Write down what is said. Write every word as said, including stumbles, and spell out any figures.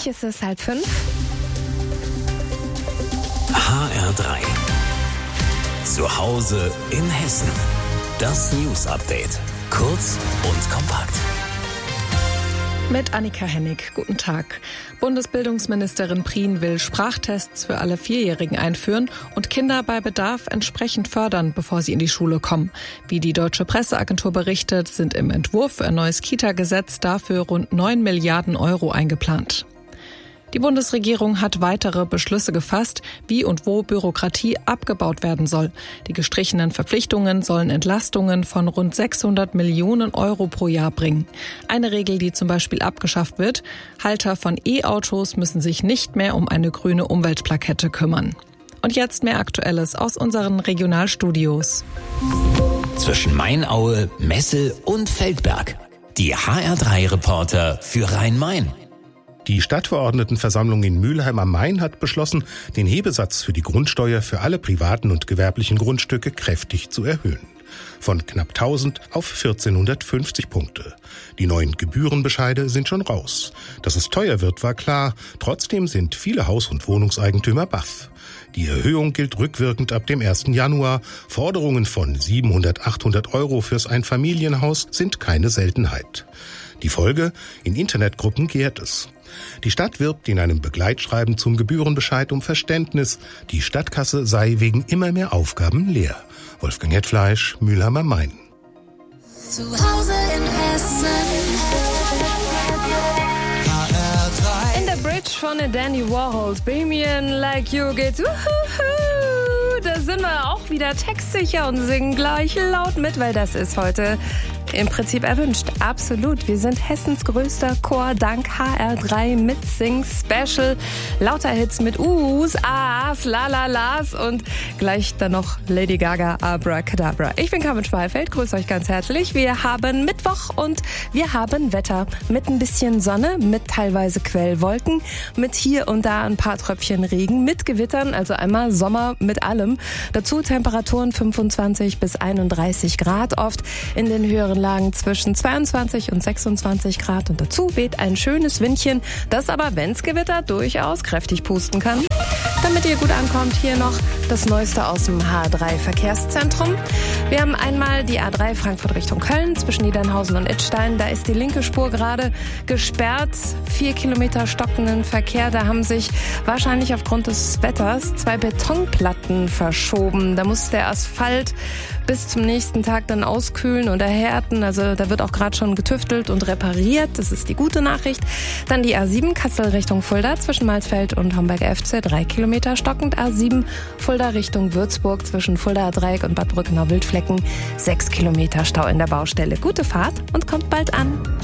Gleich ist es halb fünf. H R drei. Zu Hause in Hessen. Das News Update. Kurz und kompakt. Mit Annika Hennig. Guten Tag. Bundesbildungsministerin Prien will Sprachtests für alle Vierjährigen einführen und Kinder bei Bedarf entsprechend fördern, bevor sie in die Schule kommen. Wie die Deutsche Presseagentur berichtet, sind im Entwurf für ein neues Kita-Gesetz dafür rund neun Milliarden Euro eingeplant. Die Bundesregierung hat weitere Beschlüsse gefasst, wie und wo Bürokratie abgebaut werden soll. Die gestrichenen Verpflichtungen sollen Entlastungen von rund sechshundert Millionen Euro pro Jahr bringen. Eine Regel, die zum Beispiel abgeschafft wird: Halter von E-Autos müssen sich nicht mehr um eine grüne Umweltplakette kümmern. Und jetzt mehr Aktuelles aus unseren Regionalstudios. Zwischen Mainaue, Messel und Feldberg. Die H R drei Reporter für Rhein-Main. Die Stadtverordnetenversammlung in Mülheim am Main hat beschlossen, den Hebesatz für die Grundsteuer für alle privaten und gewerblichen Grundstücke kräftig zu erhöhen. Von knapp tausend auf vierzehnhundertfünfzig Punkte. Die neuen Gebührenbescheide sind schon raus. Dass es teuer wird, war klar. Trotzdem sind viele Haus- und Wohnungseigentümer baff. Die Erhöhung gilt rückwirkend ab dem ersten Januar. Forderungen von siebenhundert, achthundert Euro fürs Einfamilienhaus sind keine Seltenheit. Die Folge? In Internetgruppen gärt es. Die Stadt wirbt in einem Begleitschreiben zum Gebührenbescheid um Verständnis. Die Stadtkasse sei wegen immer mehr Aufgaben leer. Wolfgang Hetfleisch, Mülheim am Main. Zu Hause in Hessen. In der Bridge von Danny Warhols Bohemian Like You geht's. Uhuhu, da sind wir auch wieder textsicher und singen gleich laut mit, weil das ist heute im Prinzip erwünscht. Absolut. Wir sind Hessens größter Chor dank H R drei mit Sing-Special. Lauter Hits mit U's, A's, Lalalas und gleich dann noch Lady Gaga, Abracadabra. Ich bin Carmen Schweifeld, grüße euch ganz herzlich. Wir haben Mittwoch und wir haben Wetter mit ein bisschen Sonne, mit teilweise Quellwolken, mit hier und da ein paar Tröpfchen Regen, mit Gewittern, also einmal Sommer mit allem. Dazu Temperaturen fünfundzwanzig bis einunddreißig Grad, oft in den höheren Lagen zwischen zweiundzwanzig und sechsundzwanzig Grad und dazu weht ein schönes Windchen, das aber, wenn's gewittert, durchaus kräftig pusten kann. Damit ihr gut ankommt, hier noch das Neueste aus dem H drei Verkehrszentrum. Wir haben einmal die A drei Frankfurt Richtung Köln zwischen Niedernhausen und Idstein. Da ist die linke Spur gerade gesperrt. Vier Kilometer stockenden Verkehr. Da haben sich wahrscheinlich aufgrund des Wetters zwei Betonplatten verschoben. Da muss der Asphalt bis zum nächsten Tag dann auskühlen und erhärten. Also da wird auch gerade schon getüftelt und repariert. Das ist die gute Nachricht. Dann die A sieben Kassel Richtung Fulda zwischen Malsfeld und Homberger F C. Drei Kilometer stockend. A sieben Fulda Richtung Würzburg zwischen Fuldaer Dreieck und Bad Brückenau Wildflecken. Sechs Kilometer Stau in der Baustelle. Gute Fahrt und kommt bald an.